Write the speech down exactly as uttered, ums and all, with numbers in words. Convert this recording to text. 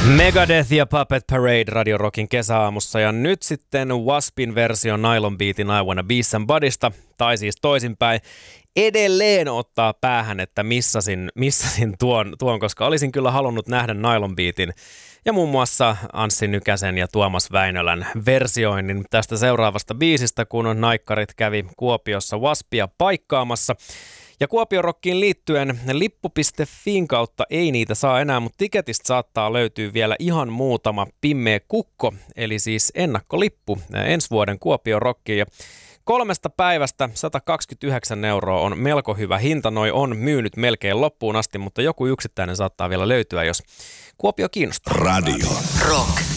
Megadeth ja Puppet Parade Radio Rockin kesäaamussa ja nyt sitten Waspin versio Nylon Beatin I Wanna Be Somebodysta, tai siis toisinpäin, edelleen ottaa päähän, että missasin, missasin tuon, tuon, koska olisin kyllä halunnut nähdä Nylon Beatin ja muun muassa Anssi Nykäsen ja Tuomas Väinölän versioinnin tästä seuraavasta biisistä, kun naikkarit kävi Kuopiossa Waspia paikkaamassa. Ja Kuopion Rockiin liittyen lippu piste fin kautta ei niitä saa enää, mutta tiketistä saattaa löytyä vielä ihan muutama pimmeä kukko, eli siis ennakkolippu ensi vuoden Kuopion Rockiin. Ja kolmesta päivästä sata kaksikymmentäyhdeksän euroa on melko hyvä hinta, noi on myynyt melkein loppuun asti, mutta joku yksittäinen saattaa vielä löytyä, jos Kuopio kiinnostaa. Radio Rock.